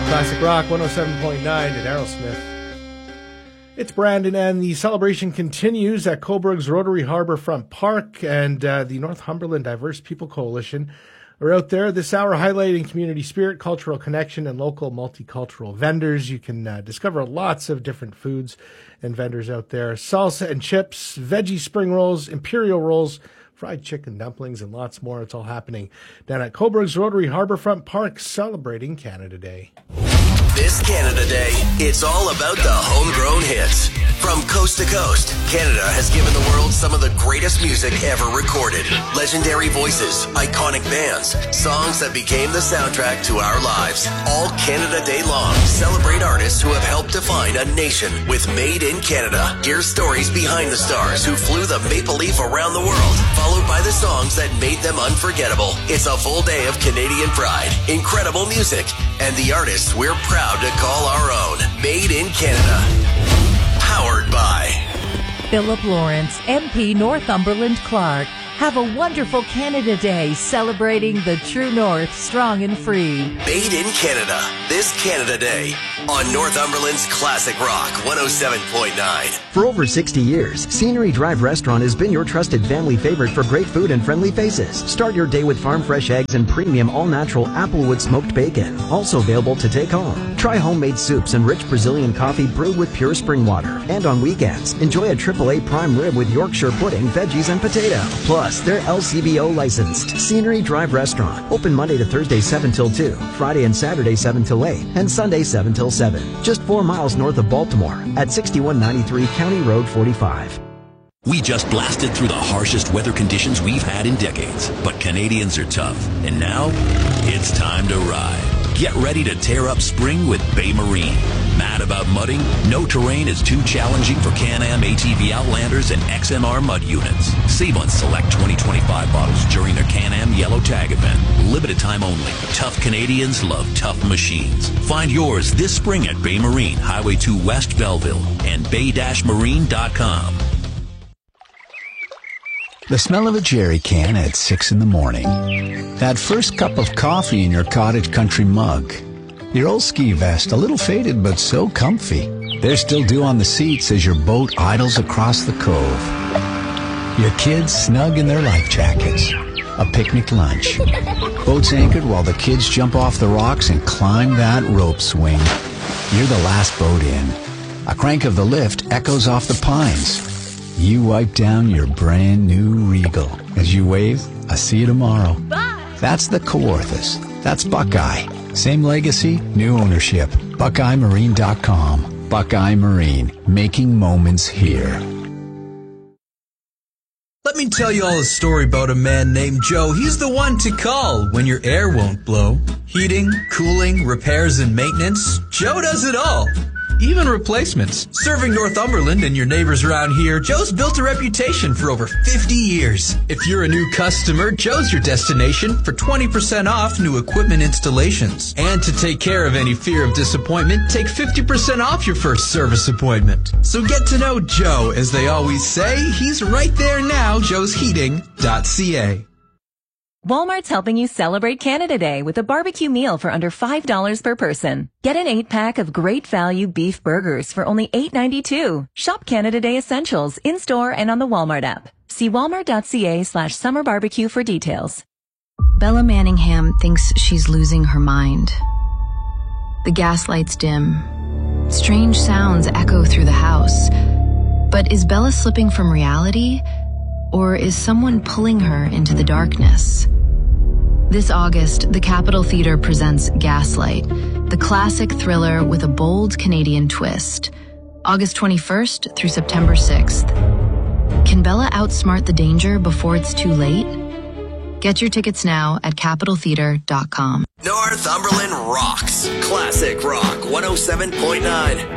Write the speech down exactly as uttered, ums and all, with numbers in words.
Classic Rock one oh seven point nine at Aerosmith. It's Brandon, and the celebration continues at Cobourg's Rotary Harbourfront Park, and uh, the Northumberland Diverse People Coalition are out there this hour highlighting community spirit, cultural connection, and local multicultural vendors. You can uh, discover lots of different foods and vendors out there. Salsa and chips, veggie spring rolls, imperial rolls, fried chicken dumplings, and lots more. It's all happening down at Cobourg's Rotary Harbourfront Park, celebrating Canada Day. This Canada Day, it's all about the homegrown hits. From coast to coast, Canada has given the world some of the greatest music ever recorded. Legendary voices, iconic bands, songs that became the soundtrack to our lives. All Canada Day long, celebrate artists who have helped define a nation with Made in Canada. Hear stories behind the stars who flew the Maple Leaf around the world, followed by the songs that made them unforgettable. It's a full day of Canadian pride, incredible music, and the artists we're proud to call our own. Made in Canada. Powered by Philip Lawrence, M P Northumberland Clark. Have a wonderful Canada Day celebrating the true North strong and free. Made in Canada. This Canada Day on Northumberland's Classic Rock one oh seven point nine. For over sixty years, Scenery Drive Restaurant has been your trusted family favorite for great food and friendly faces. Start your day with farm fresh eggs and premium all-natural Applewood smoked bacon. Also available to take home. Try homemade soups and rich Brazilian coffee brewed with pure spring water. And on weekends, enjoy a triple A prime rib with Yorkshire pudding, veggies, and potato. Plus, they're L C B O licensed. Scenery Drive Restaurant. Open Monday to Thursday seven till two, Friday and Saturday seven till eight, and Sunday seven till seven. Just four miles north of Baltimore at sixty-one ninety-three County Road forty-five. We just blasted through the harshest weather conditions we've had in decades. But Canadians are tough. And now, it's time to ride. Get ready to tear up spring with Bay Marine. Mad about mudding? No terrain is too challenging for Can-Am A T V Outlanders and X M R mud units. Save on select twenty twenty-five models during their Can-Am Yellow Tag event. Limited time only. Tough Canadians love tough machines. Find yours this spring at Bay Marine, Highway two West Belleville, and bay dash marine dot com. The smell of a jerry can at six in the morning. That first cup of coffee in your cottage country mug. Your old ski vest, a little faded but so comfy. There's still dew on the seats as your boat idles across the cove. Your kids snug in their life jackets. A picnic lunch. Boats anchored while the kids jump off the rocks and climb that rope swing. You're the last boat in. A crank of the lift echoes off the pines. You wipe down your brand new Regal. As you wave, I see you tomorrow. Bye. That's the Kawarthas. That's Buckeye. Same legacy, new ownership. Buckeye Marine dot com. Buckeye Marine. Making moments here. Let me tell you all a story about a man named Joe. He's the one to call when your air won't blow. Heating, cooling, repairs, and maintenance. Joe does it all. Even replacements. Serving Northumberland and your neighbors around here, Joe's built a reputation for over fifty years. If you're a new customer, Joe's your destination for twenty percent off new equipment installations. And to take care of any fear of disappointment, take fifty percent off your first service appointment. So get to know Joe, as they always say. He's right there now, joes heating dot c a. Walmart's helping you celebrate Canada Day with a barbecue meal for under five dollars per person. Get an eight-pack of great value beef burgers for only eight ninety-two. Shop Canada Day Essentials in-store and on the Walmart app. See walmart dot c a slash summer barbecue for details. Bella Manningham thinks she's losing her mind. The gas lights dim. Strange sounds echo through the house. But is Bella slipping from reality? Or is someone pulling her into the darkness? This August, the Capitol Theatre presents Gaslight, the classic thriller with a bold Canadian twist. August twenty-first through September sixth. Can Bella outsmart the danger before it's too late? Get your tickets now at capitol theatre dot com. Northumberland rocks. Classic Rock one oh seven point nine.